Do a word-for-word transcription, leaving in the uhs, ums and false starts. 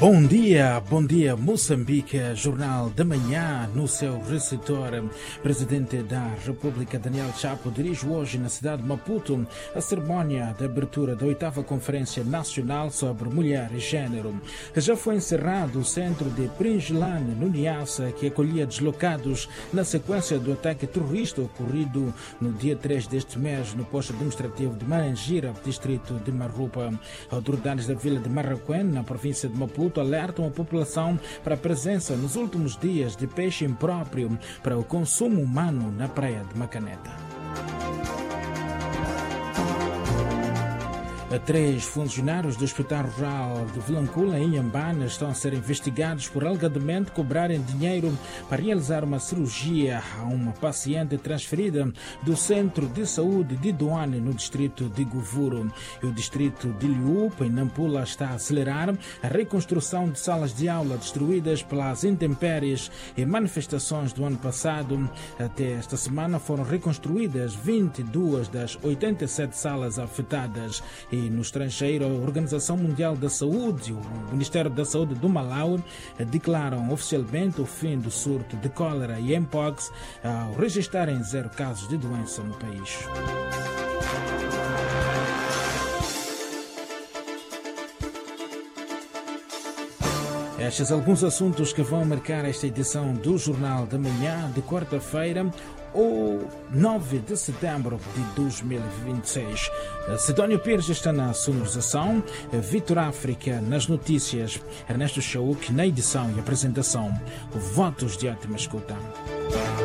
Bom dia, bom dia Moçambique, Jornal da Manhã no seu receptor. Presidente da República Daniel Chapo dirige hoje na cidade de Maputo a cerimónia de abertura da oitava Conferência Nacional sobre Mulher e Gênero. Já foi encerrado o centro de Pringilane, no Niassa, que acolhia deslocados na sequência do ataque terrorista ocorrido no dia três deste mês no posto administrativo de Marangira, distrito de Marupa. Autoridades da vila de Marraquém, na província de Maputo, alertam a população para a presença nos últimos dias de peixe impróprio para o consumo humano na praia de Macaneta. Três funcionários do Hospital Rural de Vilancula, em Inhambane, estão a ser investigados por alegadamente cobrarem dinheiro para realizar uma cirurgia a uma paciente transferida do Centro de Saúde de Doane, no distrito de Govuro. E o distrito de Liupa, em Nampula, está a acelerar a reconstrução de salas de aula destruídas pelas intempéries e manifestações do ano passado. Até esta semana foram reconstruídas vinte e duas das oitenta e sete salas afetadas. E no estrangeiro, a Organização Mundial da Saúde e o Ministério da Saúde do Malawi declaram oficialmente o fim do surto de cólera e mpox ao registrarem zero casos de doença no país. Estes alguns assuntos que vão marcar esta edição do Jornal da Manhã de quarta-feira, ou nove de setembro de dois mil e vinte e seis. Sidónio Pires está na sonorização, Vitor África nas notícias, Ernesto Chauk na edição e apresentação. Votos de ótima escuta.